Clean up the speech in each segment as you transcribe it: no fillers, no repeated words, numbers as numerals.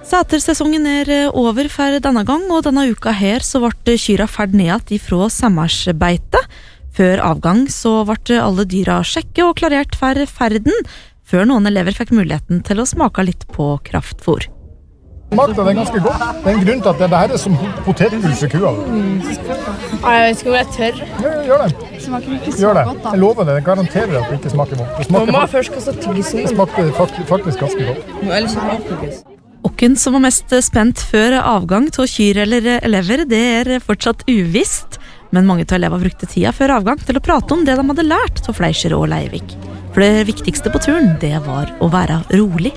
Sætersesongen over for denne gang, og denne uka her så ble kyra ferd ned ifra sommersbeite. Før avgang så ble alle dyra sjekket og klarert for ferden, før noen elever fikk muligheten til å smake litt på kraftfôr. Smakte det ganske godt. Det en grunn til at det her som potetpils i kua. Jeg vet ikke om jeg tør. Gjør det. Smaker ikke så Gjør det. godt da. Jeg lover det. Jeg garanterer at det ikke smaker godt. Mamma først kastet tyggisen. Det smakte faktisk ganske godt. Eller så har tyggis. Hvem som var mest spent før avgang til kyr eller elever, det fortsatt uvisst. Men mange av elever brukte tida før avgang til å prate om det de hadde lært av Fleischer og Leivik. For det viktigste på turen, det var å være rolig.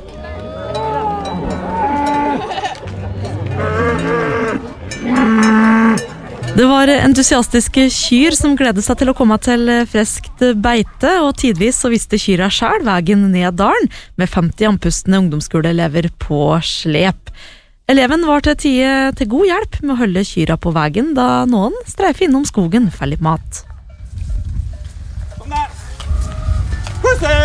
Det var entusiastiske kyr som gledet seg til å komme til freskt beite, og tidvis så visste kyra selv veien ned dalen, med 50 andpustne ungdomsskoleelever på slep. Eleven var til god hjelp med å holde kyra på veien, da noen streifer innom skogen for litt mat. Kom der! Pussy!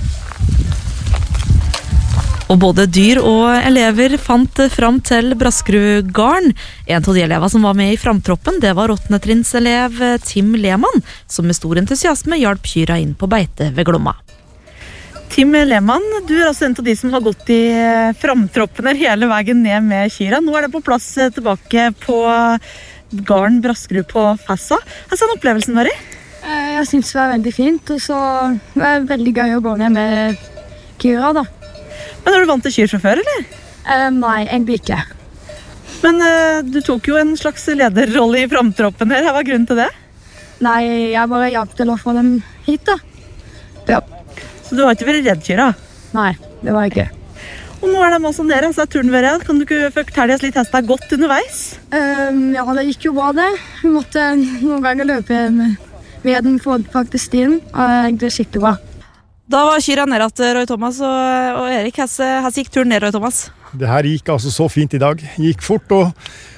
Og både dyr og elever fant fram til Braskerudgarden. En av de elever som var med i framtroppen, det var 8. trinnselev Tim Lehmann, som med stor entusiasme hjalp kyra inn på beite ved Glomma. Tim Lehmann, du altså en av de som har gått i framtroppen hele veien ned med kyra. Nå det på plass tilbake på garden Braskerud på Fassa. Hva er opplevelsen var i? Jeg synes det var veldig fint, og så var det veldig gøy å gå ned med kyra da. Men er du vant til kyr fra før, eller? Nei, egentlig ikke. Men du tok jo en slags lederrolle i framtroppen her. Hva var grunnen til det? Nei, jeg bare hjalp til å få dem hit da. Ja. Så du har ikke vært redd kyra? Nei, det var jeg ikke. Og nå de også nede, så turen vært. Kan du ikke fortelle oss litt hestet godt underveis? Ja, det gikk jo bra det. Vi måtte noen ganger løpe ved den for faktisk stien, og det gikk skikkelig bra. Da var kyra nede til Roy Thomas og Erik. Hvordan gikk turen ned, Roy Thomas? Det her gikk altså så fint i dag. Gikk fort og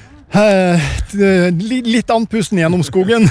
litt andpusten gjennom skogen.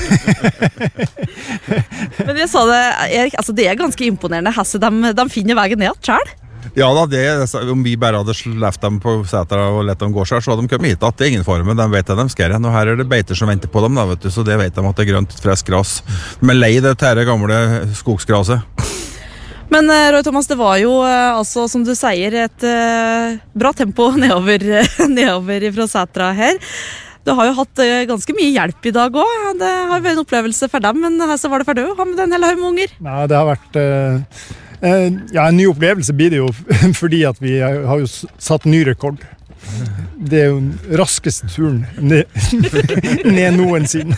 Men jeg sa det, Erik, altså det ganske imponerende. De finner veien ned selv. Ja da, om vi bare hadde sleft dem på setra og lett dem gå selv, så hadde de kommet hit at det ingen fare, men de vet at de skal igjen. Og her det beiter som venter på dem, da, vet du, så det vet de at det grønt, frisk gras. De lei det tære gamle skogsgraset. Men Roy Thomas, det var jo altså, som du sier, et bra tempo nedover fra setra her. Du har jo hatt ganske mye hjelp i dag også. Det har vært en opplevelse for dem, men så var det for deg å ha med den hele haug med unger. Nei, det har vært en ny opplevelse blir det jo, fordi at vi har jo satt ny rekord. Det jo den raskeste turen ned noensinne.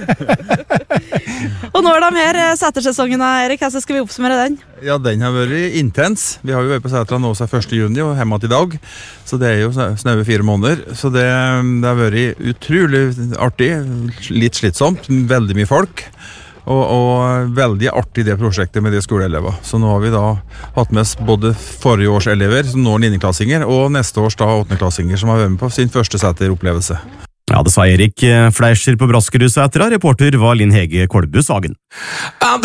Og nå de her sætersesongen, Erik, hvordan skal vi oppsummere den? Ja, den har vært intens. Vi har jo vært på setra nå seg 1. juni og hjemme til i dag, så det jo snaue 4 måneder. Så det har vært utrolig artig, litt slitsomt, veldig mye folk. Og veldig artig det prosjektet med de skoleelever. Så nå har vi da hatt med oss både forrige års elever, som nå 9-klassinger, og neste års da 8-klassinger, som har vært med på sin første seteropplevelse. Ja, det sa Erik Fleischer på Braskerudsetra. Reporter var Linn Hege Kolbus Hagen.